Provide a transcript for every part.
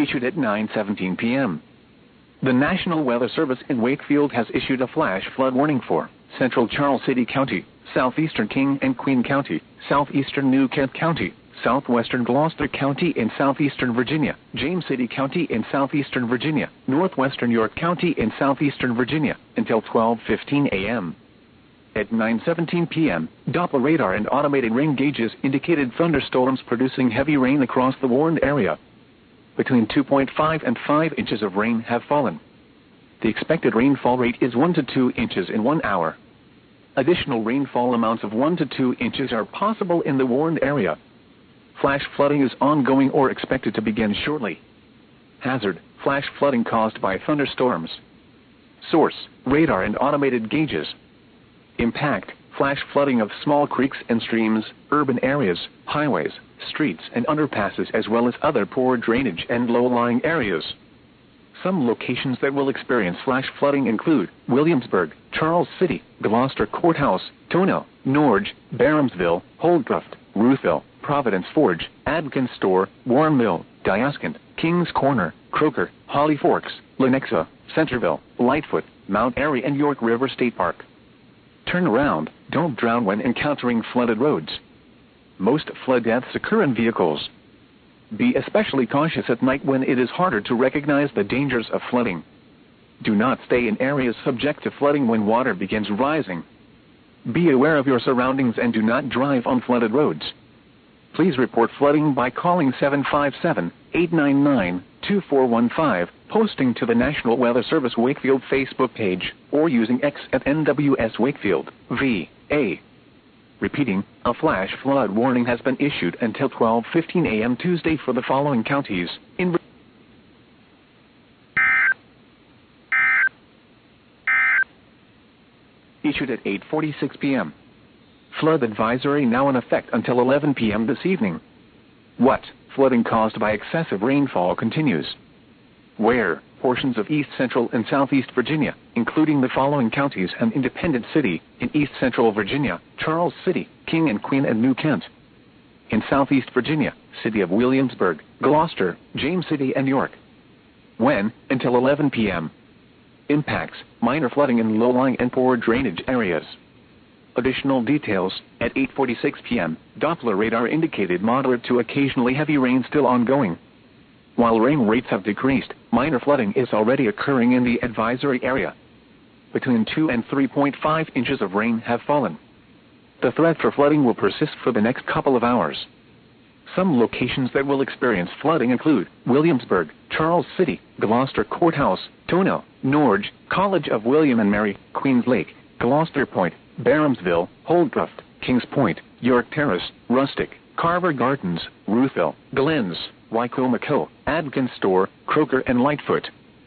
issued at 9:17 p.m. The National Weather Service in Wakefield has issued a flash flood warning for Central Charles City County, Southeastern King and Queen County, Southeastern New Kent County, Southwestern Gloucester County in Southeastern Virginia, James City County in Southeastern Virginia, Northwestern York County in Southeastern Virginia, until 12:15 a.m. At 9:17 p.m., Doppler radar and automated rain gauges indicated thunderstorms producing heavy rain across the warned area. Between 2.5 and 5 inches of rain have fallen. The expected rainfall rate is 1 to 2 inches in 1 hour. Additional rainfall amounts of 1 to 2 inches are possible in the warned area. Flash flooding is ongoing or expected to begin shortly. Hazard: flash flooding caused by thunderstorms. Source: radar and automated gauges. Impact: flash flooding of small creeks and streams, urban areas, highways, streets and underpasses, as well as other poor drainage and low-lying areas. Some locations that will experience flash flooding include Williamsburg, Charles City, Gloucester Courthouse, Tonell, Norge, Barhamsville, Holdcroft, Ruthville, Providence Forge, Adkins Store, Warren Mill, Dioscund, Kings Corner, Croker, Holly Forks, Lenexa, Centerville, Lightfoot, Mount Airy and York River State Park. Turn around, don't drown when encountering flooded roads. Most flood deaths occur in vehicles. Be especially cautious at night when it is harder to recognize the dangers of flooding. Do not stay in areas subject to flooding when water begins rising. Be aware of your surroundings and do not drive on flooded roads. Please report flooding by calling 757-899-2415, posting to the National Weather Service Wakefield Facebook page, or using X at NWS Wakefield, VA. Repeating, a flash flood warning has been issued until 12:15 a.m. Tuesday for the following counties. Issued at 8:46 p.m. Flood advisory now in effect until 11 p.m. this evening. What? Flooding caused by excessive rainfall continues. Where? Portions of East Central and Southeast Virginia, including the following counties and Independent City, in East Central Virginia, Charles City, King and Queen and New Kent. In Southeast Virginia, City of Williamsburg, Gloucester, James City and York. When? Until 11 p.m. Impacts: minor flooding in low-lying and poor drainage areas. Additional details: at 8:46 p.m., Doppler radar indicated moderate to occasionally heavy rain still ongoing. While rain rates have decreased, minor flooding is already occurring in the advisory area. Between 2 and 3.5 inches of rain have fallen. The threat for flooding will persist for the next couple of hours. Some locations that will experience flooding include Williamsburg, Charles City, Gloucester Courthouse, Tonell, Norge, College of William and Mary, Queens Lake, Gloucester Point, Barhamsville, Holdcroft, Kings Point, York Terrace, Rustic, Carver Gardens, Ruthville, Glens, Wicomico, Adkins Store, Croker and Lightfoot.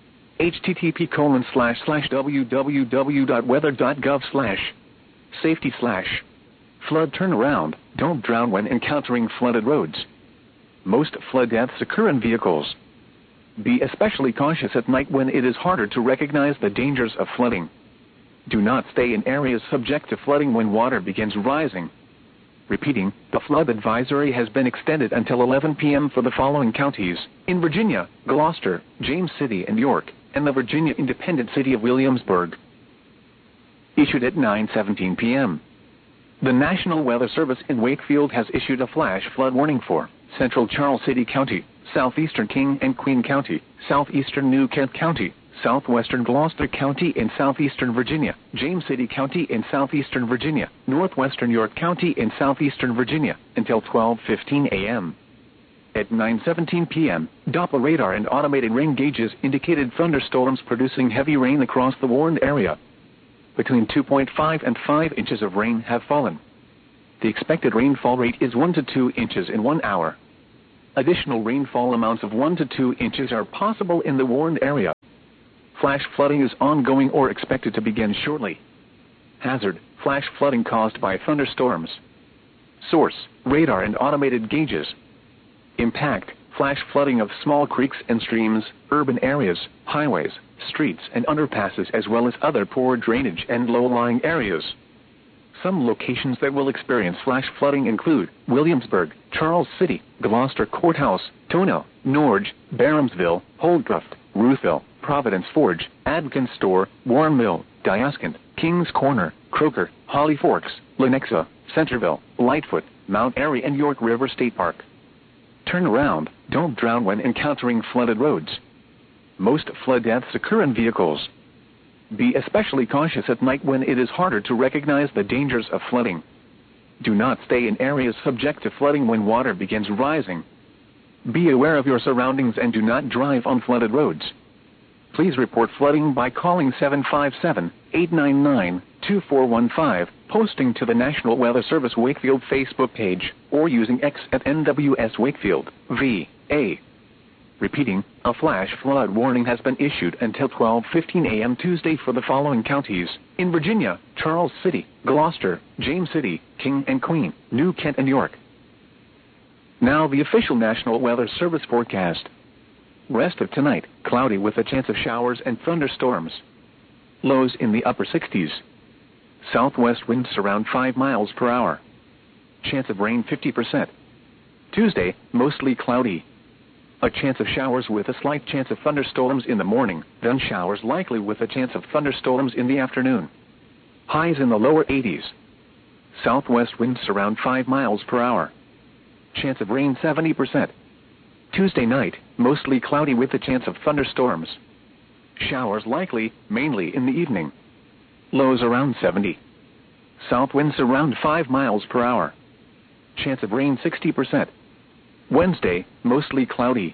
http://www.weather.gov/safety/ flood turnaround, don't drown when encountering flooded roads. Most flood deaths occur in vehicles. Be especially cautious at night when it is harder to recognize the dangers of flooding. Do not stay in areas subject to flooding when water begins rising. Repeating, the flood advisory has been extended until 11 p.m. for the following counties: in Virginia, Gloucester, James City and York, and the Virginia Independent City of Williamsburg. Issued at 9:17 p.m. The National Weather Service in Wakefield has issued a flash flood warning for Central Charles City County, Southeastern King and Queen County, Southeastern New Kent County, Southwestern Gloucester County in Southeastern Virginia, James City County in Southeastern Virginia, Northwestern York County in Southeastern Virginia, until 12:15 a.m. At 9:17 p.m., Doppler radar and automated rain gauges indicated thunderstorms producing heavy rain across the warned area. Between 2.5 and 5 inches of rain have fallen. The expected rainfall rate is 1 to 2 inches in 1 hour. Additional rainfall amounts of 1 to 2 inches are possible in the warned area. Flash flooding is ongoing or expected to begin shortly. Hazard: flash flooding caused by thunderstorms. Source: radar and automated gauges. Impact: flash flooding of small creeks and streams, urban areas, highways, streets and underpasses, as well as other poor drainage and low-lying areas. Some locations that will experience flash flooding include Williamsburg, Charles City, Gloucester Courthouse, Tono, Norge, Barhamsville, Holdcroft, Ruthville, Providence Forge, Adkins Store, Warren Mill, Diascant, Kings Corner, Croker, Holly Forks, Lenexa, Centerville, Lightfoot, Mount Airy and York River State Park. Turn around, don't drown when encountering flooded roads. Most flood deaths occur in vehicles. Be especially cautious at night when it is harder to recognize the dangers of flooding. Do not stay in areas subject to flooding when water begins rising. Be aware of your surroundings and do not drive on flooded roads. Please report flooding by calling 757-899-2415, posting to the National Weather Service Wakefield Facebook page, or using X at NWS Wakefield, VA. Repeating, a flash flood warning has been issued until 12:15 a.m. Tuesday for the following counties: in Virginia, Charles City, Gloucester, James City, King and Queen, New Kent and York. Now the official National Weather Service forecast. Rest of tonight, cloudy with a chance of showers and thunderstorms. Lows in the upper 60s. Southwest winds around 5 miles per hour. Chance of rain 50%. Tuesday, mostly cloudy. A chance of showers with a slight chance of thunderstorms in the morning, then showers likely with a chance of thunderstorms in the afternoon. Highs in the lower 80s. Southwest winds around 5 miles per hour. Chance of rain 70%. Tuesday night, mostly cloudy with a chance of thunderstorms. Showers likely, mainly in the evening. Lows around 70. South winds around 5 miles per hour. Chance of rain 60%. Wednesday, mostly cloudy.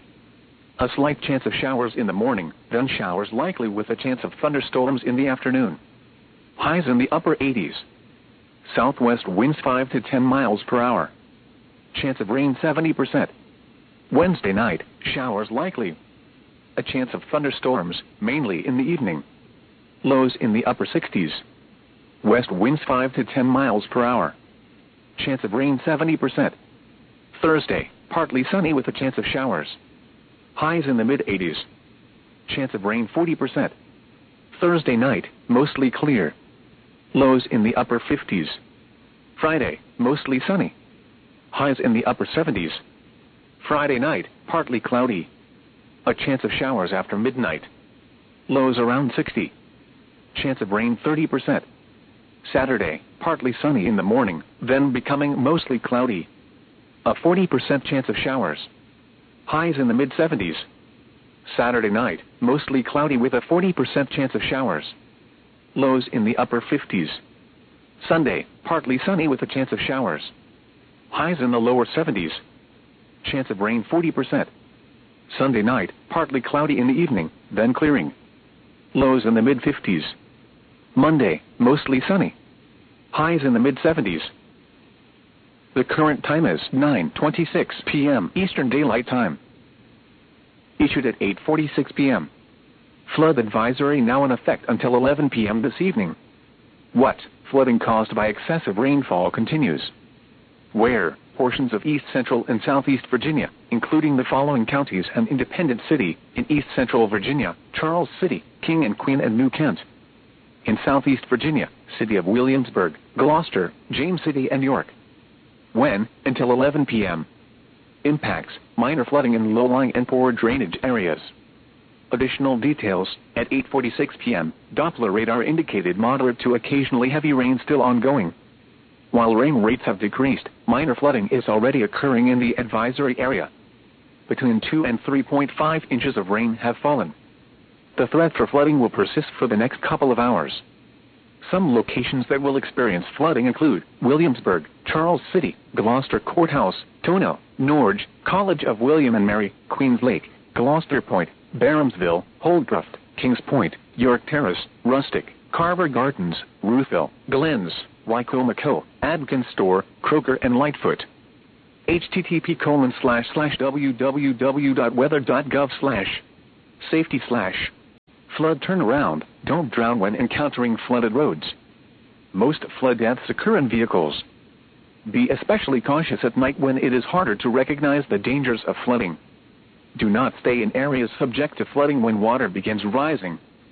A slight chance of showers in the morning, then showers likely with a chance of thunderstorms in the afternoon. Highs in the upper 80s. Southwest winds 5 to 10 miles per hour. Chance of rain 70%. Wednesday night, showers likely. A chance of thunderstorms, mainly in the evening. Lows in the upper 60s. West winds 5 to 10 miles per hour. Chance of rain 70%. Thursday, partly sunny with a chance of showers. Highs in the mid-80s. Chance of rain 40%. Thursday night, mostly clear. Lows in the upper 50s. Friday, mostly sunny. Highs in the upper 70s. Friday night, partly cloudy. A chance of showers after midnight. Lows around 60. Chance of rain 30%. Saturday, partly sunny in the morning, then becoming mostly cloudy. A 40% chance of showers. Highs in the mid-70s. Saturday night, mostly cloudy with a 40% chance of showers. Lows in the upper 50s. Sunday, partly sunny with a chance of showers. Highs in the lower 70s. Chance of rain 40%. Sunday night, partly cloudy in the evening, then clearing. Lows in the mid-50s. Monday, mostly sunny. Highs in the mid-70s. The current time is 9:26 p.m. Eastern Daylight Time. Issued at 8:46 p.m. Flood advisory now in effect until 11 p.m. this evening. What? Flooding caused by excessive rainfall continues. Where? Portions of East Central and Southeast Virginia, including the following counties and Independent City, in East Central Virginia, Charles City, King and Queen and New Kent. In Southeast Virginia, City of Williamsburg, Gloucester, James City and York. When? Until 11 p.m. Impacts: minor flooding in low-lying and poor drainage areas. Additional details: at 8:46 p.m., Doppler radar indicated moderate to occasionally heavy rain still ongoing. While rain rates have decreased, minor flooding is already occurring in the advisory area. Between 2 and 3.5 inches of rain have fallen. The threat for flooding will persist for the next couple of hours. Some locations that will experience flooding include Williamsburg, Charles City, Gloucester Courthouse, Tono, Norge, College of William and Mary, Queens Lake, Gloucester Point, Barhamsville, Holdcroft, Kings Point, York Terrace, Rustic, Carver Gardens, Ruthville, Glens, Wicomico, Adkins Store, Croker and Lightfoot. http://www.weather.gov/safety/ Flood turnaround, don't drown when encountering flooded roads. Most flood deaths occur in vehicles. Be especially cautious at night when it is harder to recognize the dangers of flooding. Do not stay in areas subject to flooding when water begins rising.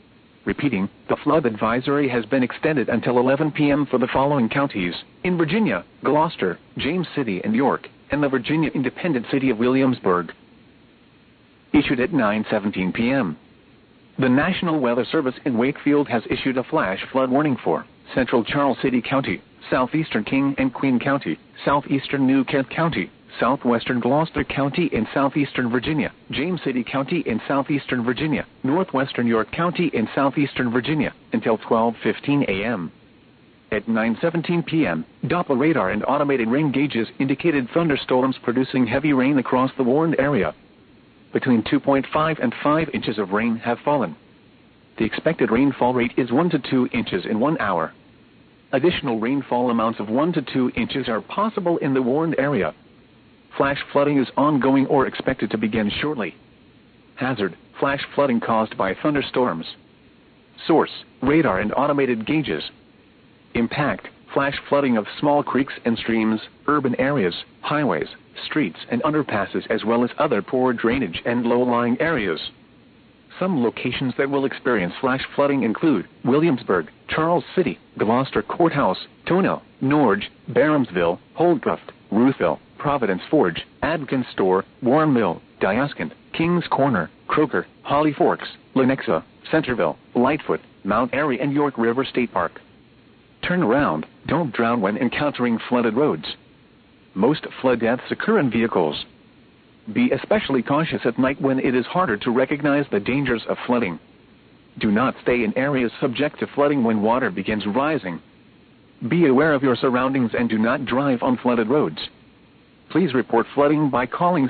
Repeating, the flood advisory has been extended until 11 p.m. for the following counties: in Virginia, Gloucester, James City, and York, and the Virginia independent city of Williamsburg. Issued at 9:17 p.m. The National Weather Service in Wakefield has issued a flash flood warning for Central Charles City County, Southeastern King and Queen County, Southeastern New Kent County, Southwestern Gloucester County in Southeastern Virginia, James City County in Southeastern Virginia, Northwestern York County in Southeastern Virginia, until 12:15 a.m. At 9:17 p.m., Doppler radar and automated rain gauges indicated thunderstorms producing heavy rain across the warned area. Between 2.5 and 5 inches of rain have fallen. The expected rainfall rate is 1 to 2 inches in 1 hour. Additional rainfall amounts of 1 to 2 inches are possible in the warned area. Flash flooding is ongoing or expected to begin shortly. Hazard: flash flooding caused by thunderstorms. Source: radar and automated gauges. Impact: flash flooding of small creeks and streams, urban areas, highways, streets and underpasses, as well as other poor drainage and low-lying areas. Some locations that will experience flash flooding include Williamsburg, Charles City, Gloucester Courthouse, Tonell, Norge, Barhamsville, Holdcroft, Ruthville, Providence Forge, Adkins Store, Warren Mill, Diascant, Kings Corner, Croker, Holly Forks, Lenexa, Centerville, Lightfoot, Mount Airy, and York River State Park. Turn around. Don't drown when encountering flooded roads. Most flood deaths occur in vehicles. Be especially cautious at night when it is harder to recognize the dangers of flooding. Do not stay in areas subject to flooding when water begins rising. Be aware of your surroundings and do not drive on flooded roads. Please report flooding by calling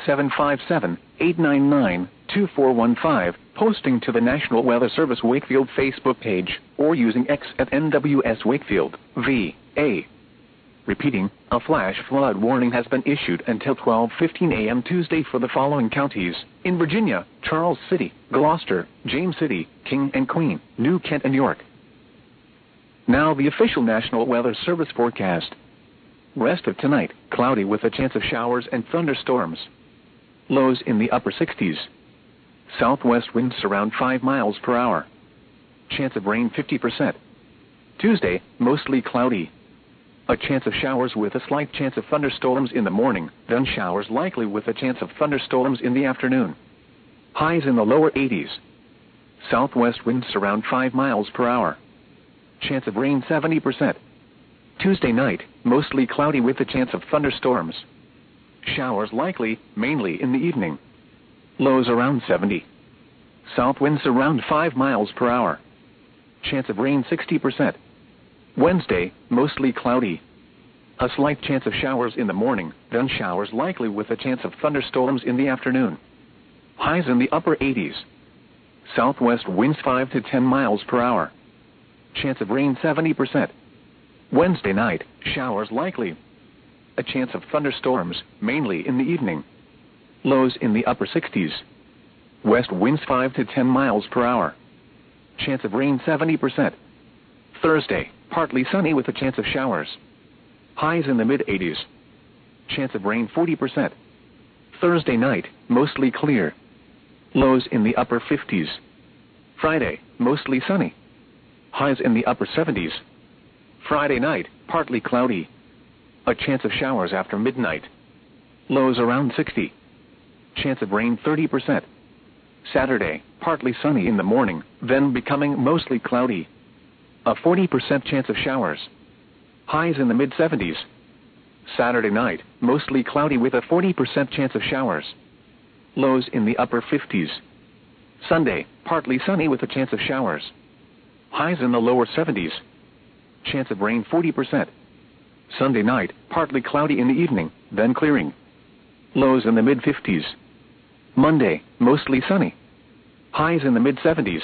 757-899-2415, posting to the National Weather Service Wakefield Facebook page, or using X at NWS Wakefield, VA. Repeating, a flash flood warning has been issued until 12:15 a.m. Tuesday for the following counties: in Virginia, Charles City, Gloucester, James City, King and Queen, New Kent, and York. Now the official National Weather Service forecast. Rest of tonight, cloudy with a chance of showers and thunderstorms. Lows in the upper 60s. Southwest winds around 5 miles per hour. Chance of rain 50%. Tuesday, mostly cloudy. A chance of showers with a slight chance of thunderstorms in the morning, then showers likely with a chance of thunderstorms in the afternoon. Highs in the lower 80s. Southwest winds around 5 miles per hour. Chance of rain 70%. Tuesday night, mostly cloudy with a chance of thunderstorms. Showers likely, mainly in the evening. Lows around 70. South winds around 5 miles per hour. Chance of rain 60%. Wednesday, mostly cloudy. A slight chance of showers in the morning, then showers likely with a chance of thunderstorms in the afternoon. Highs in the upper 80s. Southwest winds 5 to 10 miles per hour. Chance of rain 70%. Wednesday night, showers likely. A chance of thunderstorms, mainly in the evening. Lows in the upper 60s. West winds 5 to 10 miles per hour. Chance of rain 70%. Thursday, partly sunny with a chance of showers. Highs in the mid-80s. Chance of rain 40%. Thursday night, mostly clear. Lows in the upper 50s. Friday, mostly sunny. Highs in the upper 70s. Friday night, partly cloudy. A chance of showers after midnight. Lows around 60. Chance of rain 30%. Saturday, partly sunny in the morning, then becoming mostly cloudy. A 40% chance of showers. Highs in the mid-70s. Saturday night, mostly cloudy with a 40% chance of showers. Lows in the upper 50s. Sunday, partly sunny with a chance of showers. Highs in the lower 70s. Chance of rain 40%. Sunday night, partly cloudy in the evening, then clearing. Lows in the mid-50s. Monday, mostly sunny. Highs in the mid-70s.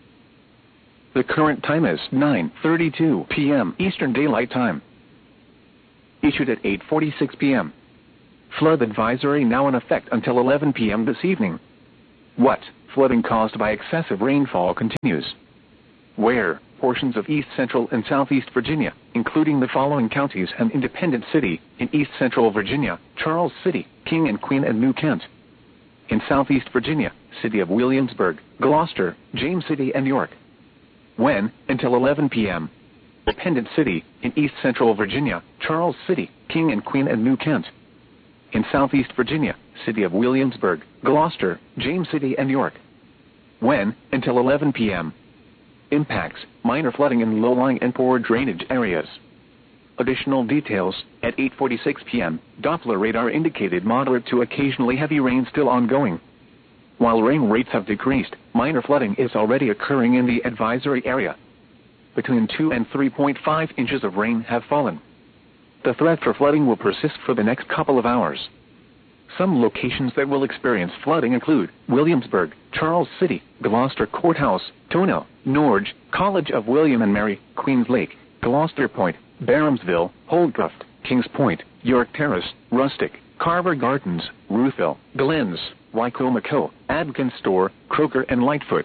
The current time is 9:32 p.m. Eastern Daylight Time. Issued at 8:46 p.m. Flood advisory now in effect until 11 p.m. this evening. What? Flooding caused by excessive rainfall continues. Where? Portions of East Central and Southeast Virginia, including the following counties and Independent City, in East Central Virginia, Charles City, King and Queen and New Kent. In Southeast Virginia, City of Williamsburg, Gloucester, James City and York. When, until 11 p.m. Independence City, in East Central Virginia, Charles City, King and Queen and New Kent. In Southeast Virginia, City of Williamsburg, Gloucester, James City and York. When, until 11 p.m. Impacts, minor flooding in low-lying and poor drainage areas. Additional details, at 8:46 p.m., Doppler radar indicated moderate to occasionally heavy rain still ongoing. While rain rates have decreased, minor flooding is already occurring in the advisory area. Between 2 and 3.5 inches of rain have fallen. The threat for flooding will persist for the next couple of hours. Some locations that will experience flooding include Williamsburg, Charles City, Gloucester Courthouse, Tono, Norge, College of William and Mary, Queens Lake, Gloucester Point, Barhamsville, Holdcroft, Kings Point, York Terrace, Rustic, Carver Gardens, Ruthville, Glens, Wicomico, Adkins Store, Croker and Lightfoot.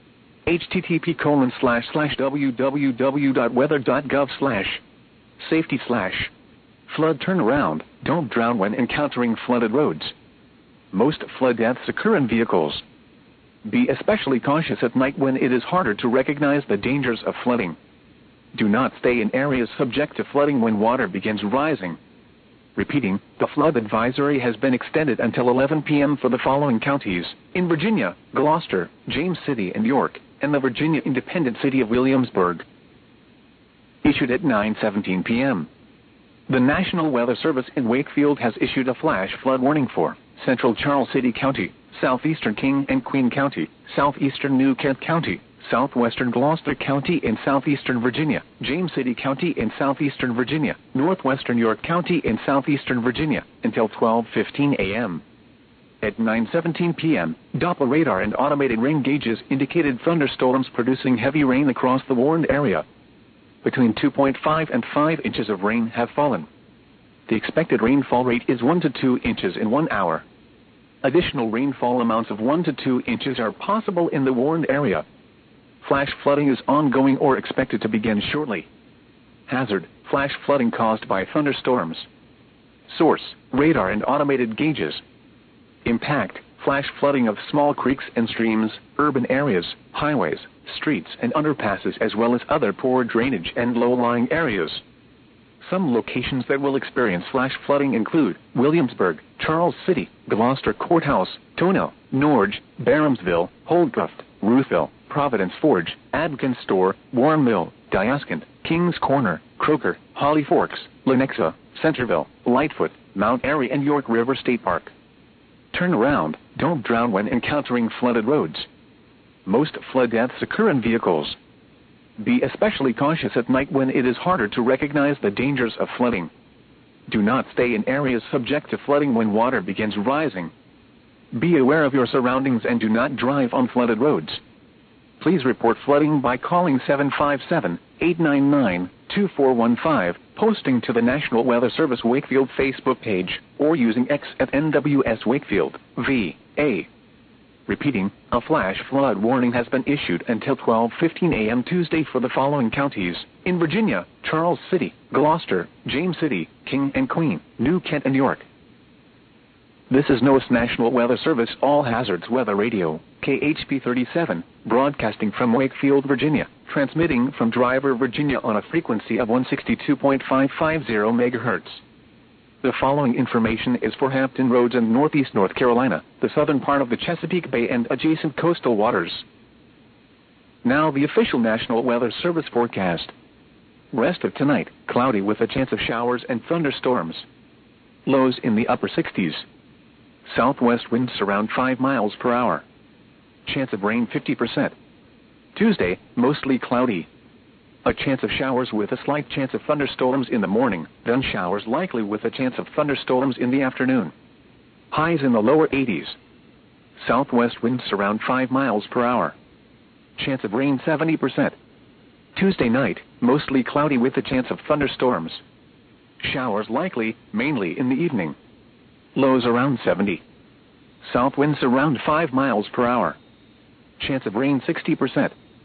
http://www.weather.gov/safety/ flood turnaround, don't drown when encountering flooded roads. Most flood deaths occur in vehicles. Be especially cautious at night when it is harder to recognize the dangers of flooding. Do not stay in areas subject to flooding when water begins rising. Repeating, the flood advisory has been extended until 11 p.m. for the following counties: in Virginia, Gloucester, James City and York, and the Virginia independent city of Williamsburg. Issued at 9:17 p.m. The National Weather Service in Wakefield has issued a flash flood warning for Central Charles City County, Southeastern King and Queen County, Southeastern New Kent County, Southwestern Gloucester County in Southeastern Virginia, James City County in Southeastern Virginia, Northwestern York County in Southeastern Virginia, until 12:15 a.m. At 9:17 p.m., Doppler radar and automated rain gauges indicated thunderstorms producing heavy rain across the warned area. Between 2.5 and 5 inches of rain have fallen. The expected rainfall rate is 1 to 2 inches in 1 hour. Additional rainfall amounts of 1 to 2 inches are possible in the warned area. Flash flooding is ongoing or expected to begin shortly. Hazard, flash flooding caused by thunderstorms. Source, radar and automated gauges. Impact, flash flooding of small creeks and streams, urban areas, highways, streets and underpasses as well as other poor drainage and low-lying areas. Some locations that will experience flash flooding include Williamsburg, Charles City, Gloucester Courthouse, Tono, Norge, Barhamsville, Holdcroft, Ruthville, Providence Forge, Adkins Store, Warren Mill, Diascant, Kings Corner, Croker, Holly Forks, Lenexa, Centerville, Lightfoot, Mount Airy and York River State Park. Turn around, don't drown when encountering flooded roads. Most flood deaths occur in vehicles. Be especially cautious at night when it is harder to recognize the dangers of flooding. Do not stay in areas subject to flooding when water begins rising. Be aware of your surroundings and do not drive on flooded roads. Please report flooding by calling 757-899-2415, posting to the National Weather Service Wakefield Facebook page, or using X at NWS Wakefield, VA. Repeating, a flash flood warning has been issued until 12:15 a.m. Tuesday for the following counties: in Virginia, Charles City, Gloucester, James City, King and Queen, New Kent and York. This is NOAA's National Weather Service All Hazards Weather Radio, KHP 37, broadcasting from Wakefield, Virginia, transmitting from Driver, Virginia on a frequency of 162.550 MHz. The following information is for Hampton Roads and Northeast North Carolina, the southern part of the Chesapeake Bay and adjacent coastal waters. Now the official National Weather Service forecast. Rest of tonight, cloudy with a chance of showers and thunderstorms. Lows in the upper 60s. Southwest winds around 5 miles per hour. Chance of rain 50%. Tuesday, mostly cloudy. A chance of showers with a slight chance of thunderstorms in the morning, then showers likely with a chance of thunderstorms in the afternoon. Highs in the lower 80s. Southwest winds around 5 miles per hour. Chance of rain 70%. Tuesday night, mostly cloudy with a chance of thunderstorms. Showers likely, mainly in the evening. Lows around 70. South winds around 5 miles per hour. Chance of rain 60%.